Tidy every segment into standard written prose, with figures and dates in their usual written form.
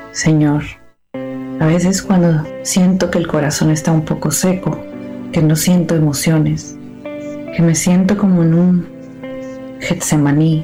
Señor, a veces cuando siento que el corazón está un poco seco, que no siento emociones, que me siento como en un Getsemaní,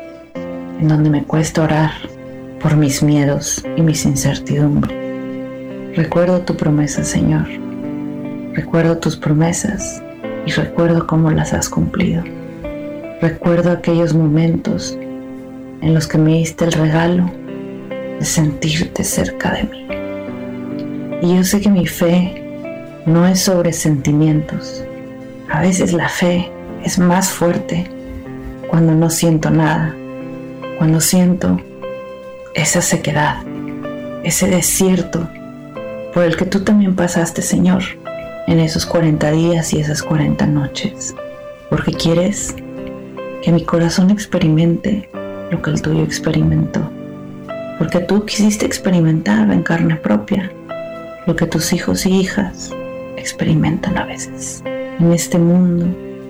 en donde me cuesta orar por mis miedos y mis incertidumbres. Recuerdo tu promesa, Señor. Recuerdo tus promesas y recuerdo cómo las has cumplido. Recuerdo aquellos momentos en los que me diste el regalo de sentirte cerca de mí. Y yo sé que mi fe no es sobre sentimientos. A veces la fe es más fuerte cuando no siento nada, cuando siento esa sequedad, ese desierto por el que tú también pasaste, Señor, en esos 40 días y esas 40 noches, porque quieres que mi corazón experimente lo que el tuyo experimentó, porque tú quisiste experimentar en carne propia lo que tus hijos y hijas experimentan a veces en este mundo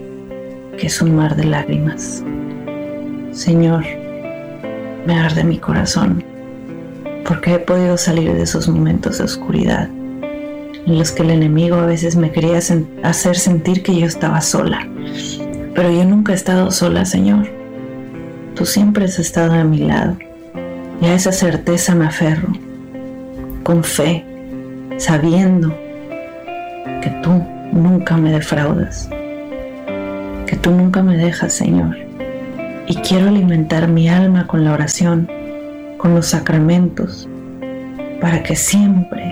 que es un mar de lágrimas. Señor, me arde mi corazón porque he podido salir de esos momentos de oscuridad en los que el enemigo a veces me quería hacer sentir que yo estaba sola, pero yo nunca he estado sola, Señor. Tú siempre has estado a mi lado y a esa certeza me aferro con fe, sabiendo que tú nunca me defraudas, que tú nunca me dejas, Señor. Y quiero alimentar mi alma con la oración, con los sacramentos, para que siempre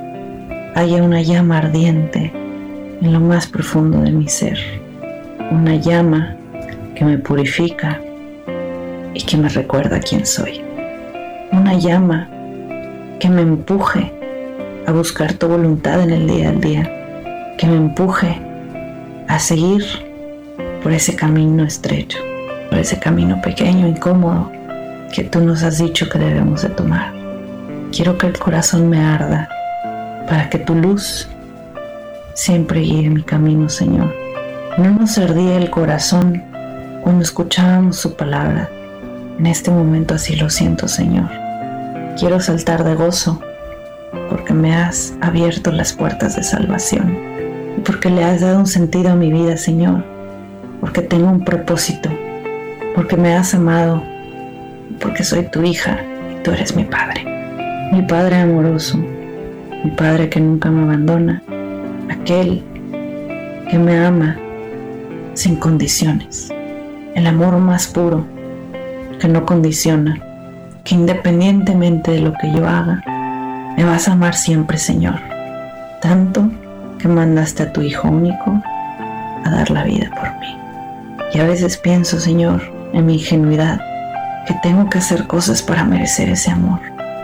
haya una llama ardiente en lo más profundo de mi ser, una llama que me purifica y que me recuerda quién soy, una llama que me empuje a buscar tu voluntad en el día a día, que me empuje a seguir por ese camino estrecho, por ese camino pequeño, incómodo, que tú nos has dicho que debemos de tomar. Quiero que el corazón me arda para que tu luz siempre guíe mi camino, Señor. No nos ardía el corazón cuando escuchábamos su palabra. En este momento así lo siento, Señor. Quiero saltar de gozo porque me has abierto las puertas de salvación y porque le has dado un sentido a mi vida, Señor, porque tengo un propósito, porque me has amado, porque soy tu hija y tú eres mi Padre amoroso, mi Padre que nunca me abandona, aquel que me ama sin condiciones, el amor más puro que no condiciona, que independientemente de lo que yo haga, me vas a amar siempre, Señor, tanto que mandaste a tu Hijo único a dar la vida por mí. Y a veces pienso, Señor, en mi ingenuidad, que tengo que hacer cosas para merecer ese amor.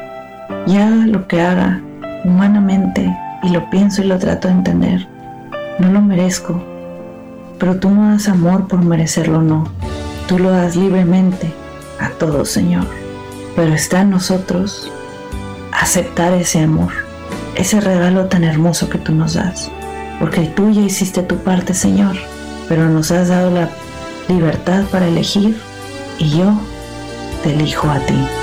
Y haga lo que haga humanamente, y lo pienso y lo trato de entender, no lo merezco, pero tú no das amor por merecerlo, no. Tú lo das libremente a todos, Señor. Pero está en nosotros aceptar ese amor, ese regalo tan hermoso que tú nos das, porque tú ya hiciste tu parte, Señor, pero nos has dado la libertad para elegir y yo te elijo a ti.